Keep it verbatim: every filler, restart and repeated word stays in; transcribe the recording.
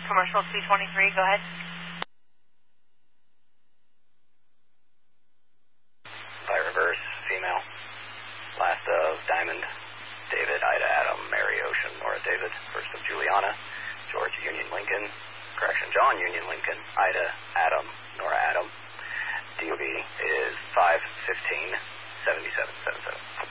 Commercial two twenty-three, go ahead. By reverse, female. Last of Diamond, David, Ida, Adam, Mary, Ocean, Nora, David. First of Juliana, George, Union, Lincoln. Correction, John, Union, Lincoln. Ida,